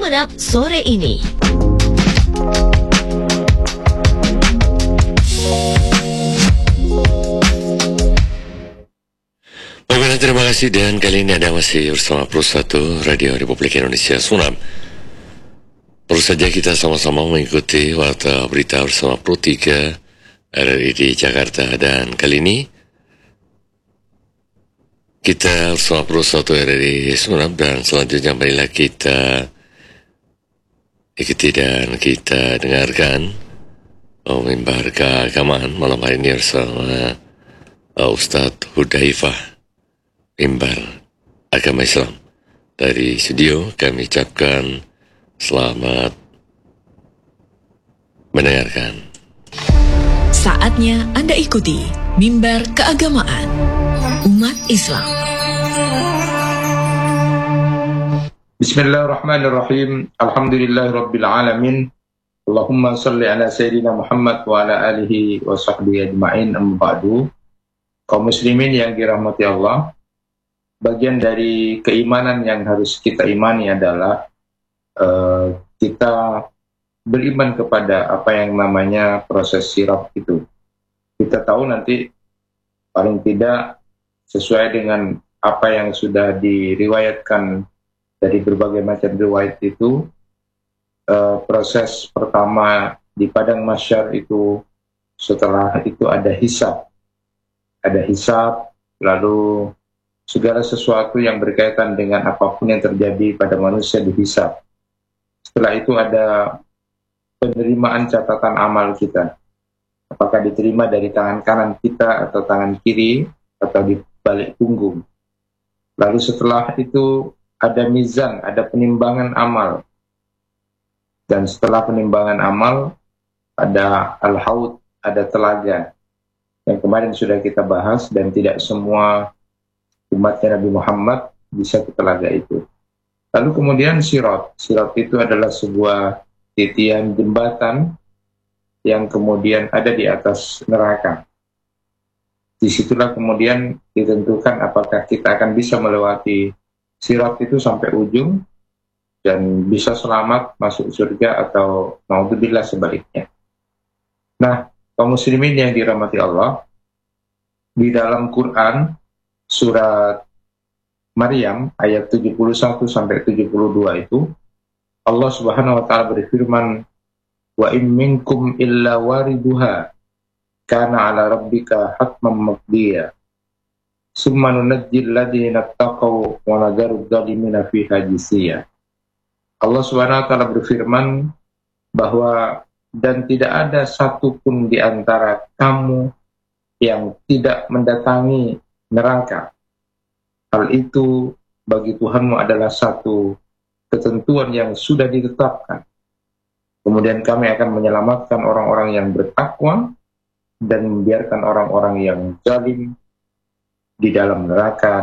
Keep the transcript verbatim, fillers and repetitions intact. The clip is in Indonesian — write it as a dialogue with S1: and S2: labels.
S1: Sunap sore ini.
S2: Baiklah, terima kasih, dan kali ini Anda masih bersama Pro satu Radio Republik Indonesia Sunap. Terus saja kita sama-sama mengikuti warta berita bersama Pro tiga R R I di Jakarta, dan kali ini kita bersama Pro satu R R I Sunap, dan selanjutnya marilah kita ikuti dan kita dengarkan oh, mimbar keagamaan malam hari ini bersama uh, Ustadz Hudzaifah, mimbar agama Islam. Dari studio kami ucapkan selamat mendengarkan.
S1: Saatnya Anda ikuti mimbar keagamaan umat Islam.
S3: Bismillahirrahmanirrahim. Alhamdulillahirabbil alamin. Allahumma shalli ala sayyidina Muhammad wa ala alihi wa sahbihi ajma'in, amma ba'du. Kaum muslimin yang dirahmati Allah, bagian dari keimanan yang harus kita imani adalah uh, kita beriman kepada apa yang namanya proses sirat itu. Kita tahu nanti paling tidak sesuai dengan apa yang sudah diriwayatkan dari berbagai macam riwayat itu, uh, proses pertama di padang mahsyar itu, setelah itu ada hisab. Ada hisab, lalu segala sesuatu yang berkaitan dengan apapun yang terjadi pada manusia dihisab. Setelah itu ada penerimaan catatan amal kita. Apakah diterima dari tangan kanan kita atau tangan kiri atau di balik punggung. Lalu setelah itu ada mizan, ada penimbangan amal. Dan setelah penimbangan amal ada al-haud, ada telaga. Yang kemarin sudah kita bahas, dan tidak semua umatnya Nabi Muhammad bisa ke telaga itu. Lalu kemudian sirat. Sirat itu adalah sebuah titian jembatan yang kemudian ada di atas neraka. Disitulah kemudian ditentukan apakah kita akan bisa melewati sirat itu sampai ujung dan bisa selamat masuk surga atau naudzubillah sebaliknya. Nah, kaum muslimin yang dirahmati Allah, di dalam Quran surat Maryam ayat tujuh puluh satu sampai tujuh puluh dua itu Allah Subhanahu wa taala berfirman, wa in minkum illa wariduha kana 'ala rabbika hatman maqdiya summa nunajjil ladzina taqaw wa nadharu adh-dhalimina fiha jisiya. Allah Subhanahu wa taala berfirman bahwa dan tidak ada satupun di antara kamu yang tidak mendatangi neraka. Hal itu bagi Tuhanmu adalah satu ketentuan yang sudah ditetapkan. Kemudian kami akan menyelamatkan orang-orang yang bertakwa dan membiarkan orang-orang yang zalim di dalam neraka